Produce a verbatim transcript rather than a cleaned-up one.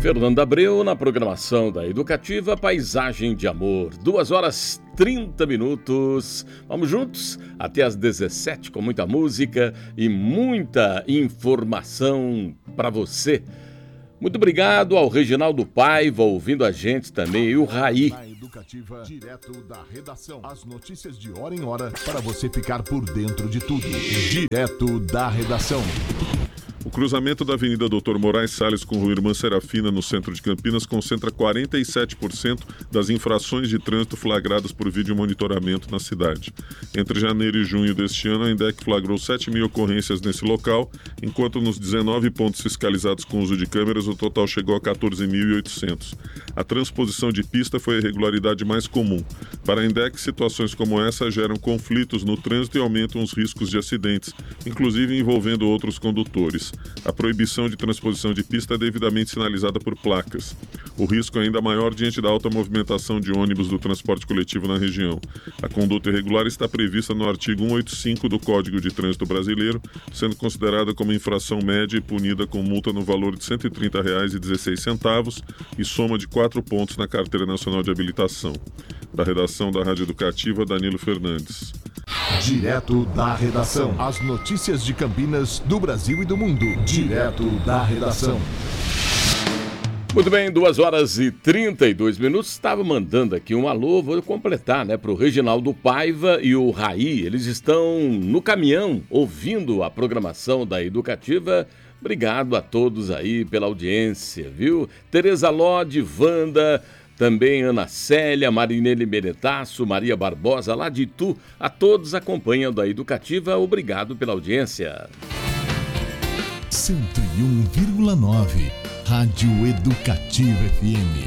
Fernando Abreu na programação da Educativa Paisagem de Amor. Duas horas trinta minutos. Vamos juntos até às dezessete com muita música e muita informação para você. Muito obrigado ao Reginaldo Paiva ouvindo a gente também e o Raí. Na Educativa, direto da redação. As notícias de hora em hora para você ficar por dentro de tudo. Direto da redação. O cruzamento da Avenida doutor Moraes Salles com Rua Irmã Serafina, no centro de Campinas, concentra quarenta e sete por cento das infrações de trânsito flagradas por vídeo monitoramento na cidade. Entre janeiro e junho deste ano, a INDEC flagrou sete mil ocorrências nesse local, enquanto nos dezenove pontos fiscalizados com uso de câmeras, o total chegou a quatorze mil e oitocentos. A transposição de pista foi a irregularidade mais comum. Para a INDEC, situações como essa geram conflitos no trânsito e aumentam os riscos de acidentes, inclusive envolvendo outros condutores. A proibição de transposição de pista é devidamente sinalizada por placas. O risco é ainda maior diante da alta movimentação de ônibus do transporte coletivo na região. A conduta irregular está prevista no artigo cento e oitenta e cinco do Código de Trânsito Brasileiro, sendo considerada como infração média e punida com multa no valor de cento e trinta reais e dezesseis centavos e soma de quatro pontos na Carteira Nacional de Habilitação. Da redação da Rádio Educativa, Danilo Fernandes. Direto da redação. As notícias de Campinas, do Brasil e do mundo. Direto da redação. Muito bem, duas horas e trinta e dois minutos. Estava mandando aqui um alô, vou completar, né, para o Reginaldo Paiva e o Raí. Eles estão no caminhão ouvindo a programação da Educativa. Obrigado a todos aí pela audiência, viu? Tereza Lodi, Wanda, também Ana Célia, Marinele Benetasso, Maria Barbosa, lá de Itu, a todos acompanhando a Educativa, obrigado pela audiência. cento e um vírgula nove Rádio Educativa F M.